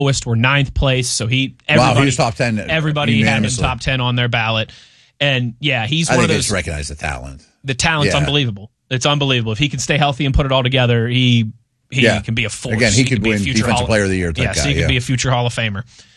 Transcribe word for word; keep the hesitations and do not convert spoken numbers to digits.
lowest were ninth place. So he, wow, he was top ten. Everybody had him top ten on their ballot. And yeah, he's I one think of they those. just recognize the talent. The talent's Yeah. unbelievable. It's unbelievable. If he can stay healthy and put it all together, he he Yeah. can be a force. Again, he could be a win future Defensive Hall- Player of the Year type yes, guy, he could yeah. be a future Hall of Famer.